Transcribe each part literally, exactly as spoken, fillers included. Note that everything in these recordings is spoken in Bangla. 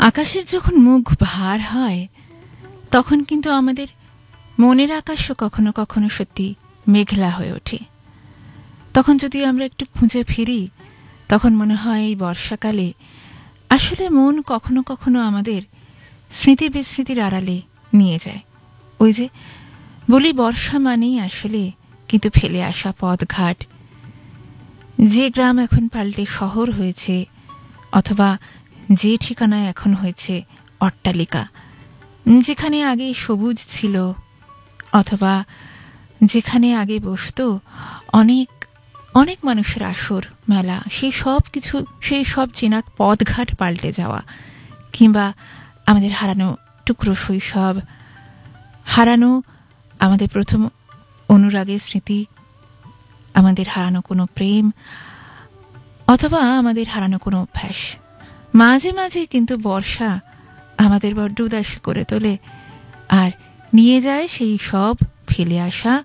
আকাশের যখন মুখ ভার হয় তখন কিন্তু আমাদের মনের আকাশও কখনো কখনো সত্যি মেঘলা হয়ে ওঠে। তখন যদি আমরা একটু খুঁজে ফিরি তখন মনে হয় এই বর্ষাকালে আসলে মন কখনো কখনো আমাদের স্মৃতি বিস্মৃতির আড়ালে নিয়ে যায়। ওই যে বলি, বর্ষা মানেই আসলে কিন্তু ফেলে আসা পথঘাট। যে গ্রাম এখন পাল্টে শহর হয়েছে, অথবা যে ঠিকানায় এখন হয়েছে অট্টালিকা, যেখানে আগে সবুজ ছিল, অথবা যেখানে আগে বসতো অনেক অনেক মানুষের আসর মেলা, সেই সব কিছু, সেই সব চেনা পথঘাট পাল্টে যাওয়া, কিংবা আমাদের হারানো টুকরো শৈশব, হারানো আমাদের প্রথম অনুরাগের স্মৃতি, আমাদের হারানো কোনো প্রেম, অথবা আমাদের হারানো কোনো অভ্যাস। মাঝে মাঝে কিন্তু বর্ষা আমাদের বড্ড উদাস করে তোলে আর নিয়ে যায় সেই সব ফেলে আসা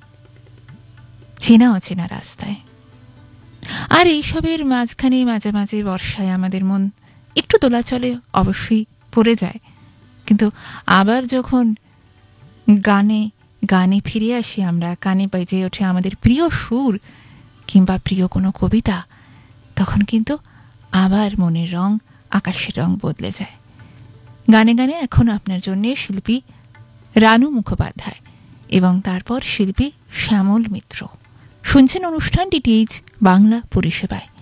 চেনা অচেনা রাস্তায়। আর এইসবের মাঝখানে মাঝে মাঝে বর্ষায় আমাদের মন একটু দোলাচলে অবশ্যই পড়ে যায়, কিন্তু আবার যখন গানে গানে ফিরে আসি আমরা, কানে বেজে ওঠে আমাদের প্রিয় সুর কিংবা প্রিয় কোনো কবিতা, তখন কিন্তু আবার মনের রং, আকাশের রং বদলে যায়। গানে গানে এখন আপনার জন্য শিল্পী রানু মুখোপাধ্যায় এবং তারপর শিল্পী শ্যামল মিত্র। শুনছেন অনুষ্ঠান ডিটিএইচ বাংলা পরিষেবায়।